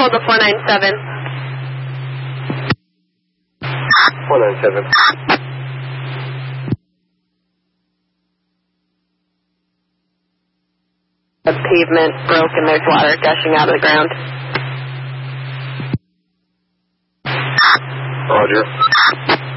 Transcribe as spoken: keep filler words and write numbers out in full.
hold the four nine seven. four nine seven. The pavement broke and there's water gushing out of the ground. Roger.